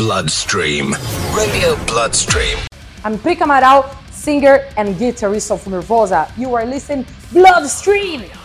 Bloodstream. Radio Bloodstream. I'm Prica Amaral, singer and guitarist of Nervosa. You are listening Bloodstream!